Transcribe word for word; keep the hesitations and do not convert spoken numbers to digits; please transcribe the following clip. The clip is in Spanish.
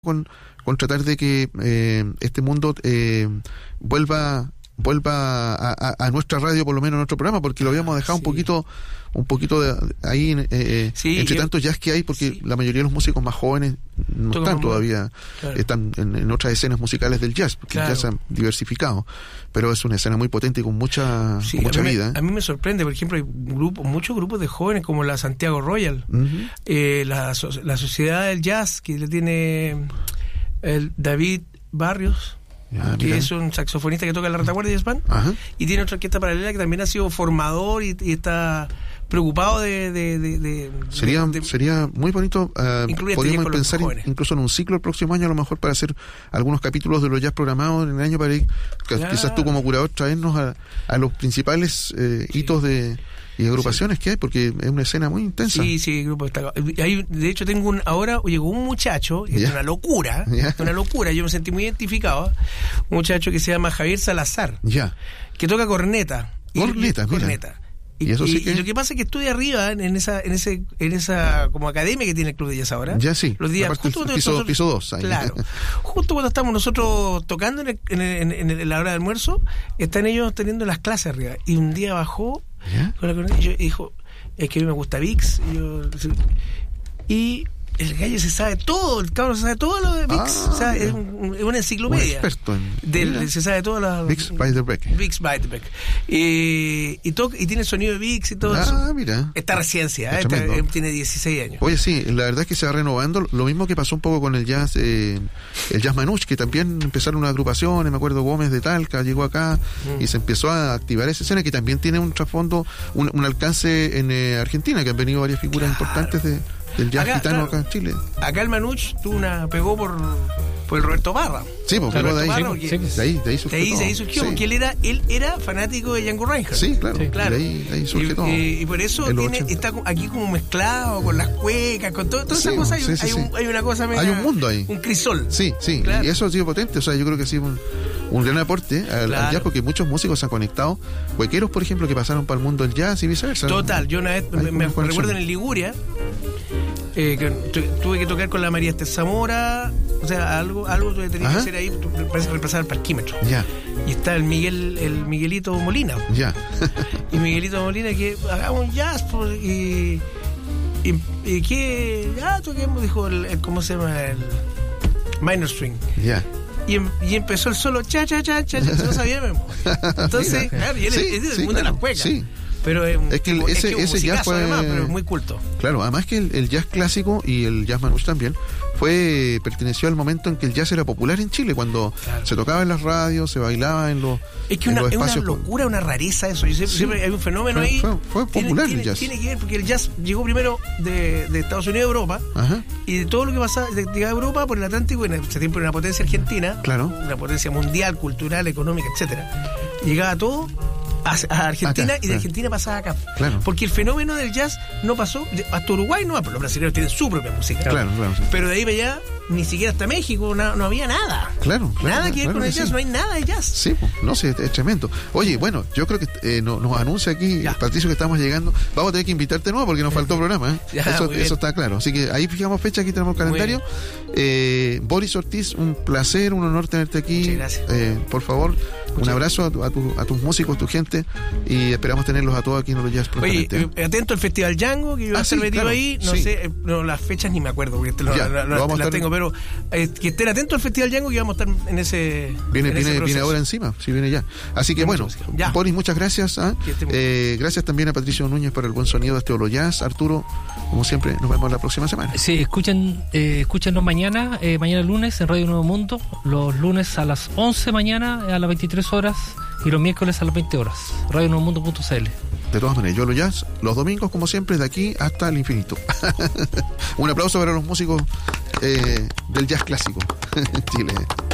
con, con tratar de que eh, este mundo eh, vuelva vuelva a, a, a nuestra radio, por lo menos a nuestro programa, porque lo habíamos dejado sí. un poquito un poquito de, ahí eh, sí, entre yo, tantos jazz que hay, porque sí. la mayoría de los músicos más jóvenes no Todo están todavía, claro. están en, en otras escenas musicales del jazz, porque claro. el jazz se ha diversificado, pero es una escena muy potente y con mucha, sí, con mucha a vida. Me, a mí me sorprende, por ejemplo, hay grupo, muchos grupos de jóvenes como la Santiago Royal, uh-huh. eh, la, la Sociedad del Jazz, que le tiene el David Barrios, Ah, que mira. es un saxofonista que toca en la Retaguardia Jazz Band, Ajá. y tiene otra orquesta paralela que también ha sido formador y, y está preocupado de... de, de, de sería de, sería muy bonito, uh, podríamos este pensar in, incluso en un ciclo el próximo año, a lo mejor para hacer algunos capítulos de los jazz programados en el año, para ir, claro. quizás tú como curador traernos a, a los principales eh, sí. hitos de y agrupaciones sí. que hay, porque es una escena muy intensa. Sí, sí, grupo está. Hay, de hecho, tengo un ahora llegó un muchacho, yeah. es una locura, yeah. una locura, yo me sentí muy identificado, un muchacho que se llama Javier Salazar, yeah. que toca corneta. Corneta, y, corneta. Y, y, eso sí que... y lo que pasa es que estudia arriba en esa en ese en esa como academia que tiene el Club de Jazz ahora. Ya sí. Los días justo cuando piso, piso dos. Ahí. Claro. Justo cuando estamos nosotros tocando en, el, en, el, en, el, en la hora de almuerzo, están ellos teniendo las clases arriba. Y un día bajó ¿Ya? con la corneta y, yo, y dijo, es que a mí me gusta VIX. Y, yo, y el gallo se sabe todo, el cabrón se sabe todo lo de VIX, ah, o sea, es, un, es una enciclopedia. Un experto en... Del, se sabe todo la... VIX by the Beck. VIX by the Beck. Y, y, to, y tiene sonido de VIX y todo ah, eso. Ah, mira. Esta reciencia, ¿eh? Esta, tiene dieciséis años. Oye, sí, la verdad es que se va renovando. Lo mismo que pasó un poco con el jazz, eh, el jazz manouche, que también empezaron unas agrupaciones, me acuerdo Gómez de Talca llegó acá mm. y se empezó a activar esa escena, que también tiene un trasfondo, un, un alcance en eh, Argentina, que han venido varias figuras claro. importantes de... del jazz acá, gitano claro, acá en Chile. Acá el Manouche tuvo una, pegó por, por el Roberto Parra. Sí, porque claro, de, ahí, Parra, sí, de ahí, de ahí surgió. De ahí, de ahí surgió, sí. porque él era, él era fanático de Django Reinhardt. Sí, claro. Sí, claro. De ahí, de ahí surgió y, todo. Y, y por eso tiene, está aquí como mezclado con las cuecas, con todo, todas sí, esas cosas. Hay, sí, sí, hay, sí. Un, hay una cosa mega, hay un mundo ahí. Un crisol. Sí, sí. Claro. Y eso ha sido potente. O sea, yo creo que ha sido un, un gran aporte al, claro. al jazz, porque muchos músicos se han conectado. Huequeros, por ejemplo, que pasaron para el mundo del jazz y viceversa. Total. Yo una vez me, me recuerdo en Liguria. Eh, que tuve que tocar con la María Esther Zamora, o sea, algo algo tuve tenía que hacer ahí, parece reemplazar el parquímetro. Ya. Y está el Miguel, el Miguelito Molina. Ya. Y Miguelito Molina que hagamos un jazz por, y, y y que ya toquemos, dijo el, el ¿cómo se llama? El minor string. Ya. Y, y empezó el solo cha cha cha cha, cha no sabía de entonces, claro, y él sí, es del sí, mundo claro, de las cuecas. Sí. Pero es, es que el, ese, es que ese jazz fue además, pero es muy culto. Claro, además que el, el jazz clásico y el jazz manouche también fue perteneció al momento en que el jazz era popular en Chile, cuando claro. se tocaba en las radios, se bailaba en los es que en una, los es una espacios. locura, una rareza eso. Yo siempre, sí. siempre hay un fenómeno fue, ahí. Fue, fue popular tiene, el jazz. Tiene que ver porque el jazz llegó primero de, de Estados Unidos a Europa. Ajá. Y de todo lo que pasaba de Europa por el Atlántico, en ese tiempo era una potencia argentina, claro. una potencia mundial, cultural, económica, etcétera. Llegaba todo a, a Argentina acá, y de claro. Argentina pasaba acá. Claro. Porque el fenómeno del jazz no pasó hasta Uruguay, no, pero los brasileños tienen su propia música. Claro, claro. Sí. Pero de ahí para allá, ni siquiera hasta México, no, no había nada. Claro, claro. Nada que ver claro con que el jazz, sí. no hay nada de jazz. Sí, no sé, es tremendo. Oye, bueno, yo creo que eh, no, nos anuncia aquí, ya. Patricio, que estamos llegando. Vamos a tener que invitarte de nuevo porque nos faltó programa, ¿eh? Ya, eso, eso está claro. Así que ahí fijamos fecha, aquí tenemos el calendario. Eh, Boris Ortiz, un placer, un honor tenerte aquí. Muchas gracias. Eh, por favor, Muchas un abrazo a, tu, a, tu, a tus músicos, tu gente, y esperamos tenerlos a todos aquí en los jazz prontamente. Oye, eh, atento al Festival Django, que yo voy a estar sí, metido claro, ahí, no sí. sé, eh, no, las fechas ni me acuerdo, porque te lo, ya, la, la, lo las estar... tengo, pero eh, que estén atentos al Festival Django, que vamos a estar en ese Viene, en viene, ese viene ahora encima, sí, viene ya. Así que bueno, Boris, muchas gracias. ¿eh? Eh, gracias también a Patricio Núñez por el buen sonido de este Holo Jazz. Arturo, como siempre, nos vemos la próxima semana. Sí, escuchen, eh, escúchenos mañana, eh, mañana lunes en Radio Nuevo Mundo, los lunes a las once mañana, a las veintitrés horas, y los miércoles a las veinte horas, radio nuevo mundo punto c l. De todas maneras, yo lo jazz los domingos, como siempre, de aquí hasta el infinito. Un aplauso para los músicos eh, del jazz clásico en Chile.